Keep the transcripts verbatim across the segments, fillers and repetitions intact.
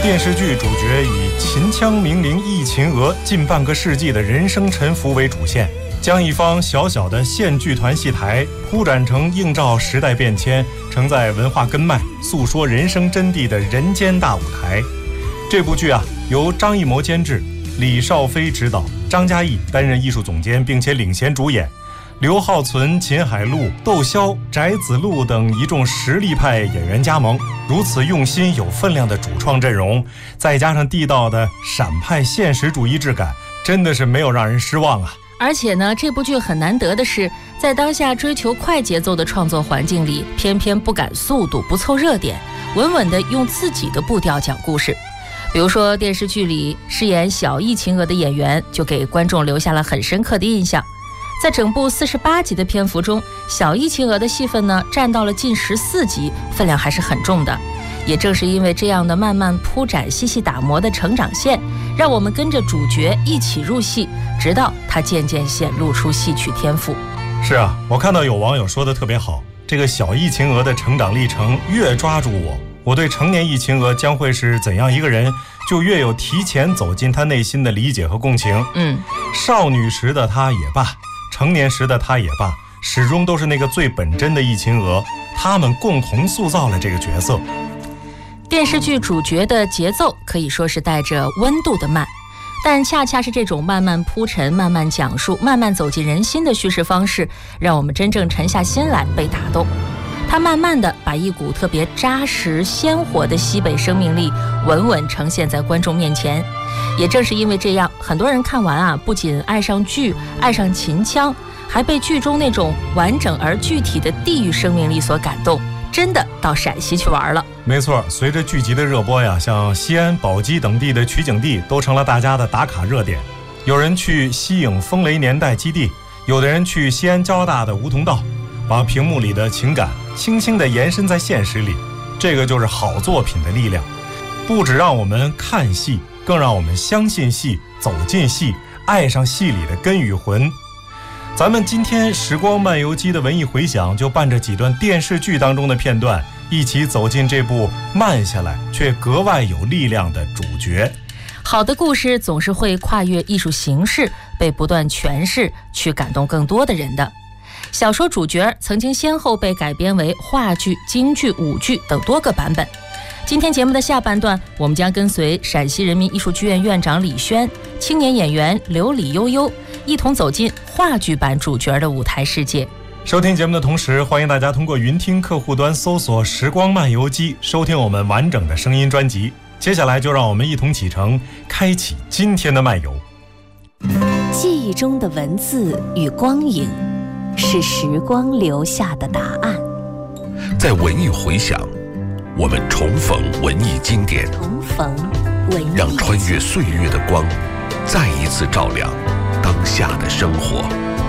电视剧主角以秦腔名伶易秦娥近半个世纪的人生沉浮为主线，将一方小小的县剧团戏台铺展成映照时代变迁、承载文化根脉、诉说人生真谛的人间大舞台。这部剧啊，由张艺谋监制，李少飞执导，张嘉译担任艺术总监，并且领衔主演。刘浩存、秦海璐、窦骁、翟子路等一众实力派演员加盟，如此用心有分量的主创阵容，再加上地道的陕派现实主义质感，真的是没有让人失望啊！ 而且呢，这部剧很难得的是，在当下追求快节奏的创作环境里，偏偏不赶速度，不凑热点，稳稳地用自己的步调讲故事。比如说电视剧里饰演小易秦娥的演员，就给观众留下了很深刻的印象。在整部四十八集的篇幅中，小易秦娥的戏份呢占到了近十四集，分量还是很重的。也正是因为这样的慢慢铺展、细细打磨的成长线，让我们跟着主角一起入戏，直到他渐渐显露出戏曲天赋。 是啊，我看到有网友说的特别好，这个小易秦娥的成长历程越抓住我，我对成年易秦娥将会是怎样一个人，就越有提前走进她内心的理解和共情。 嗯， 少女时的她也罢，成年时的她也罢，始终都是那个最本真的易秦娥，他们共同塑造了这个角色。 电视剧主角的节奏可以说是带着温度的慢，但恰恰是这种慢慢铺陈、慢慢讲述、慢慢走进人心的叙事方式，让我们真正沉下心来被打动。它慢慢地把一股特别扎实鲜活的西北生命力稳稳呈现在观众面前。也正是因为这样，很多人看完啊，不仅爱上剧、爱上秦腔，还被剧中那种完整而具体的地域生命力所感动，真的到陕西去玩了。 没错，随着剧集的热播呀，像西安、宝鸡等地的取景地都成了大家的打卡热点。有人去西影风雷年代基地，有的人去西安交大的梧桐道，把屏幕里的情感轻轻地延伸在现实里。这个就是好作品的力量，不只让我们看戏，更让我们相信戏，走进戏，爱上戏里的根与魂。咱们今天时光漫游记的文艺回响，就伴着几段电视剧当中的片段，一起走进这部慢下来却格外有力量的主角。 好的故事总是会跨越艺术形式，被不断诠释，去感动更多的人的。小说主角曾经先后被改编为话剧、京剧、舞剧等多个版本。今天节目的下半段，我们将跟随陕西人民艺术剧院院长李轩、青年演员刘李悠悠，一同走进话剧版主角的舞台世界。 收听节目的同时，欢迎大家通过云听客户端搜索时光漫游记，收听我们完整的声音专辑。接下来就让我们一同启程，开启今天的漫游。 记忆中的文字与光影，是时光留下的答案。 在文艺回响，我们重逢文艺经典， 重逢文艺， 让穿越岁月的光再一次照亮当下的生活。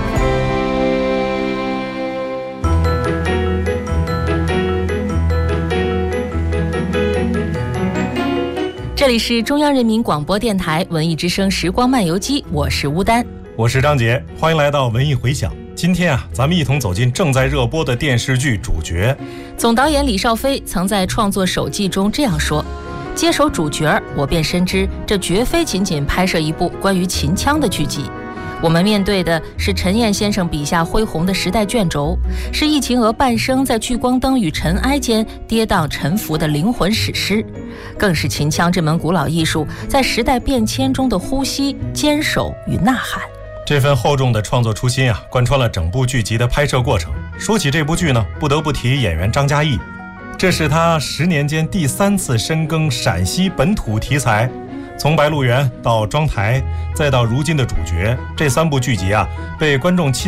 这里是中央人民广播电台文艺之声时光漫游记，我是乌丹， 我是张杰，欢迎来到文艺回响。今天啊，咱们一同走进正在热播的电视剧主角。 总导演李少飞曾在创作手记中这样说：接手主角，我便深知这绝非仅仅拍摄一部关于秦腔的剧集。我们面对的是陈燕先生笔下恢宏的时代卷轴，是易秦娥半生在聚光灯与尘埃间跌宕沉浮的灵魂史诗，更是秦腔这门古老艺术在时代变迁中的呼吸、坚守与呐喊。 这份厚重的创作初心啊，贯穿了整部剧集的拍摄过程。说起这部剧呢，不得不提演员张嘉译，这是他十年间第三次深耕陕西本土题材。从白鹿原到妆台，再到如今的主角，这三部剧集啊，被观众亲